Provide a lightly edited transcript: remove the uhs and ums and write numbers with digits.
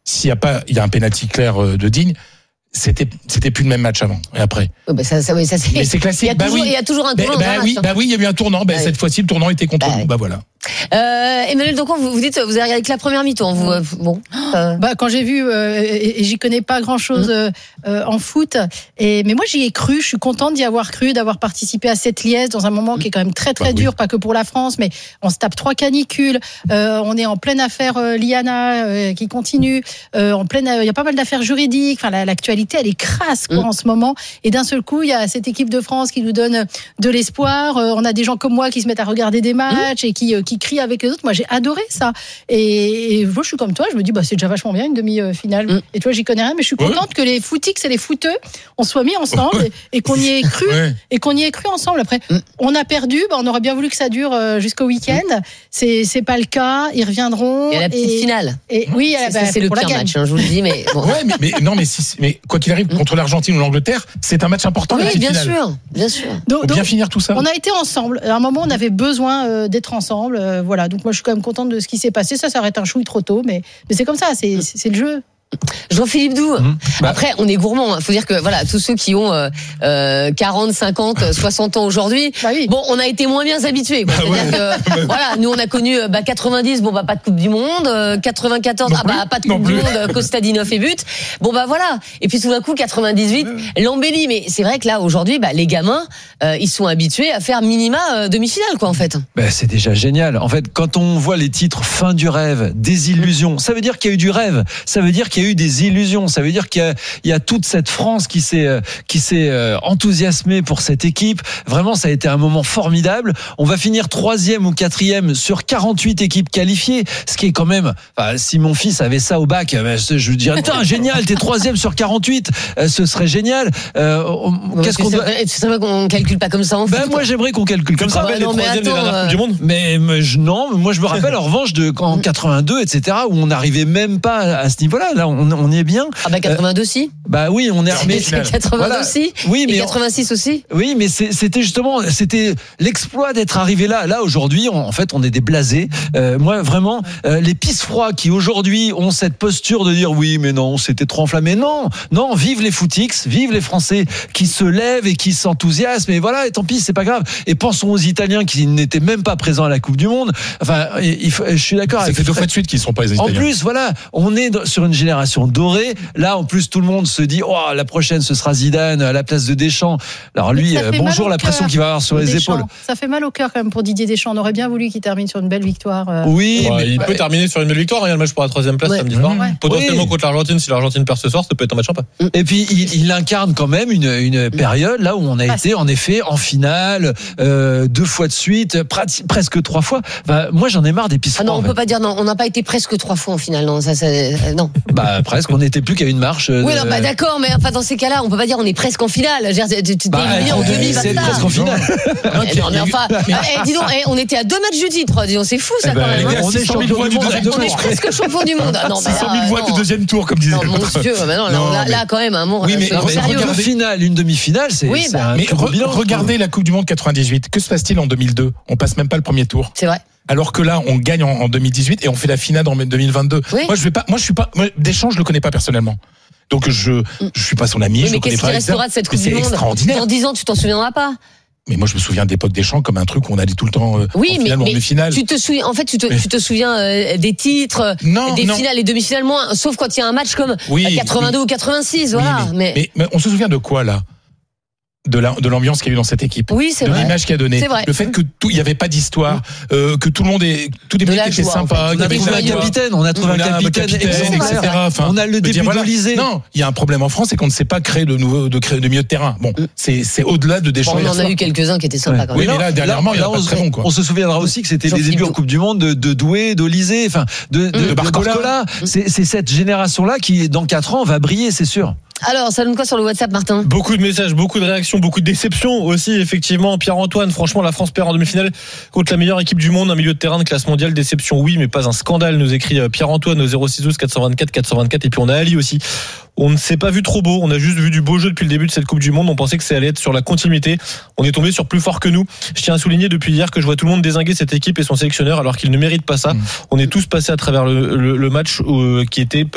s'il y a pas, il y a un penalty clair de Digne. C'était plus le même match avant et après. Ça c'est. Mais c'est classique. Il y a toujours un tournant. Il y a eu un tournant. Cette fois-ci, le tournant était contre nous. Voilà. Emmanuel Dancon, vous dites, vous avez regardé que la première mi-temps, vous, bon. Quand j'ai vu, et j'y connais pas grand-chose en foot, mais moi j'y ai cru, je suis contente d'y avoir cru, d'avoir participé à cette liesse dans un moment qui est quand même très très dur, pas que pour la France, mais on se tape 3 canicules, on est en pleine affaire Liana qui continue, il y a pas mal d'affaires juridiques, enfin l'actualité elle est crasse en ce moment, et d'un seul coup il y a cette équipe de France qui nous donne de l'espoir, on a des gens comme moi qui se mettent à regarder des matchs et qui crient avec les autres. Moi j'ai adoré ça, et moi je suis comme toi, je me dis c'est déjà vachement bien une demi-finale, et toi j'y connais rien, mais je suis contente que les footix et les footeux on soit mis ensemble et qu'on y ait cru et qu'on y ait cru ensemble. Après on a perdu, on aurait bien voulu que ça dure jusqu'au week-end, c'est pas le cas, ils reviendront. Il y a la petite finale. Et oui, c'est le pire match, je vous le dis, mais bon. mais quoi qu'il arrive contre l'Argentine ou l'Angleterre, c'est un match important. Oui, bien sûr. Donc, bien finir tout ça. On a été ensemble. À un moment, on avait besoin d'être ensemble. Voilà. Donc moi, je suis quand même contente de ce qui s'est passé. Ça s'arrête un chouille trop tôt, mais c'est comme ça. C'est le jeu. Jean-Philippe Doux. Après, on est gourmand. Faut dire que voilà, tous ceux qui ont 40, 50, 60 ans aujourd'hui, bon, on a été moins bien habitués. C'est-à-dire que voilà, nous on a connu 90, pas de Coupe du Monde, 94, pas de Coupe du Monde, Kostadinov et but. Voilà. Et puis tout d'un coup 98, l'embellie. Mais c'est vrai que là aujourd'hui, les gamins, ils sont habitués à faire minima demi-finale en fait. C'est déjà génial. En fait, quand on voit les titres fin du rêve, des illusions, ça veut dire qu'il y a eu du rêve. Ça veut dire qu'il y a eu des illusions. Ça veut dire qu'il y a toute cette France qui s'est enthousiasmée pour cette équipe. Vraiment, ça a été un moment formidable. On va finir 3e ou 4e sur 48 équipes qualifiées, ce qui est quand même, si mon fils avait ça au bac, je lui dirais, génial, t'es 3e sur 48, ce serait génial. Qu'est-ce qu'on doit... C'est vrai qu'on calcule pas comme ça en foot. Moi, j'aimerais qu'on calcule comme ça. Les 3e des dernières Coupes du Monde. Mais non, moi je me rappelle en revanche en 82, etc., où on n'arrivait même pas à ce niveau-là. Là, on y est bien. 82 aussi. Oui, on est armé. 82 aussi. Oui, mais 86 aussi. Oui, mais c'était l'exploit d'être arrivé là. Là aujourd'hui, en fait, on est des blasés. Moi, vraiment, les pisse-froids qui aujourd'hui ont cette posture de dire oui, mais non, c'était trop enflammé. Non, vive les footix, vive les Français qui se lèvent et qui s'enthousiasment. Et voilà, et tant pis, c'est pas grave. Et pensons aux Italiens qui n'étaient même pas présents à la Coupe du Monde. Enfin, je suis d'accord. Ça fait 2 fois de suite qu'ils sont pas les Italiens. En plus, voilà, on est sur une génération dorée. Là, en plus, tout le monde se dit, la prochaine, ce sera Zidane à la place de Deschamps. Alors lui, bonjour la pression qu'il va avoir sur les épaules. Ça fait mal au cœur quand même pour Didier Deschamps. On aurait bien voulu qu'il termine sur une belle victoire. Oui, mais il peut terminer sur une belle victoire. Il y a le match pour la 3e place samedi soir. Potentiellement contre l'Argentine, si l'Argentine perd ce soir, ça peut être un match sympa. Et puis il incarne quand même une période là où on a été en effet en finale 2 fois de suite, presque 3 fois. Moi, j'en ai marre des pistes. Non, on peut pas dire non. On n'a pas été presque 3 fois en finale. Non, non. Presque. On n'était plus qu'à une marche. Oui, d'accord, mais enfin dans ces cas-là, on peut pas dire on est presque en finale. En demi, c'est presque en finale. Dis donc, on était à 2 matchs du titre. Disons, c'est fou ça quand même. On est champion du monde. On est presque champion du monde. 600 000 voix du 2e tour, comme disait. Non, mon Dieu, là quand même, oui, mais une demi-finale, c'est un très bilan. Regardez la Coupe du Monde 98. Que se passe-t-il en 2002 ? On passe même pas le premier tour. C'est vrai. Alors que là, on gagne en 2018 et on fait la finale en 2022. Oui. Deschamps, je le connais pas personnellement. Donc je suis pas son ami. Oui, mais qu'est-ce qui restera de cette Coupe du Monde ? Extraordinaire. Dans 10 ans, tu t'en souviendras pas. Mais moi, je me souviens de l'époque Deschamps comme un truc où on allait tout le temps en finale ou en demi-finale. Tu te souviens, en fait, tu te souviens des titres, des finales et demi-finales moins, sauf quand il y a un match comme 82 ou 86, voilà. Mais on se souvient de quoi là ? De l'ambiance qu'il y a eu dans cette équipe, oui, c'est vrai. De l'image qu'il a donnée, le fait que il y avait pas d'histoire, que tout le monde tous les mecs étaient sympas, on a trouvé un capitaine, etc. Enfin, on a le début de l'Élysée. Non, il y a un problème en France, c'est qu'on ne sait pas créer de milieu de terrain. Bon, c'est au-delà de Deschamps. On en a eu quelques-uns qui étaient sympas quand même. Oui, mais là dernièrement, il y a pas très bon quoi. On se souviendra aussi que c'était les débuts en Coupe du Monde de Doué, d'Olysée, enfin de Barcola. C'est cette génération-là qui dans 4 ans va briller, c'est sûr. Alors, ça donne quoi sur le WhatsApp, Martin ? Beaucoup de messages, beaucoup de réactions, beaucoup de déceptions aussi, effectivement. Pierre-Antoine, franchement, la France perd en demi-finale contre la meilleure équipe du monde, un milieu de terrain de classe mondiale. Déception, oui, mais pas un scandale, nous écrit Pierre-Antoine au 0612 424 424. Et puis on a Ali aussi. On ne s'est pas vu trop beau, on a juste vu du beau jeu depuis le début de cette Coupe du Monde. On pensait que ça allait être sur la continuité. On est tombé sur plus fort que nous. Je tiens à souligner depuis hier que je vois tout le monde dézinguer cette équipe et son sélectionneur alors qu'il ne mérite pas ça. On est tous passés à travers le match qui était